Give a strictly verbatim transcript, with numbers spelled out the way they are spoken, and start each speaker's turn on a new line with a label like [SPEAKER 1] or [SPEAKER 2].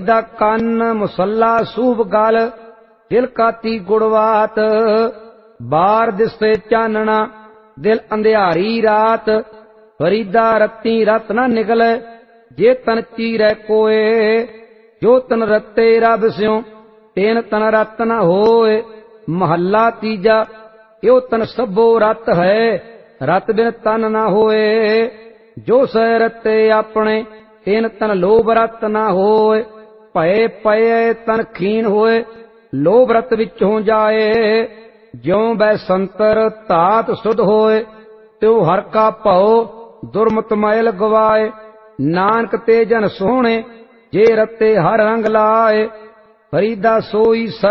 [SPEAKER 1] ਫਰੀਦਾ ਕੰਨ ਮੁਸੱਲਾ ਸੂਬ ਗਲ ਦਿਲ ਕਾਤੀ ਗੁੜਵਾਤ ਬਾਰ ਦਿਸੇ ਚਾਨਣਾ ਦਿਲ ਅੰਧਿਆਰੀ ਰਾਤ ਫਰੀਦਾ ਰਤੀ ਰਤ ਨਾ ਨਿਕਲੇ ਜੇ ਤਨ ਚੀਰੈ ਕੋਏ ਜੋ ਤਨ ਰਤੇ ਰਬ ਸਿਉ ਤੇਨ ਤਨ ਰਤ ਨ ਹੋਏ ਮਹੱਲਾ ਤੀਜਾ ਇਹੋ ਤਨ ਸਭੋ ਰਤ ਹੈ ਰਤ ਬਿਨ ਤਨ ਨ ਹੋਏ ਜੋ ਸਹਿ ਰਤੇ ਆਪਣੇ ਤੇਨ ਤਨ ਲੋਭ ਰਤ ਨ ਹੋਏ ਭਏ ਪਏ ਤਨ ਖੀਨ ਹੋਏ ਲੋਭ ਰਤ ਵਿੱਚੋਂ ਜਾਏ ਜਿਉ ਬੈ ਸੰਤਰ ਧਾਤ ਸੁਧ ਹੋਏ ਤਿਉ ਹਰ ਕਾ ਭਉ ਦੁਰਮਤ ਮੈਲ ਗਵਾਏ ਨਾਨਕ ਤੇ ਜਨ ਸੋਹਣੇ ਜੇ ਰਤੇ ਹਰ ਰੰਗ ਲਾਏ ਫਰੀਦਾ ਸੋਈ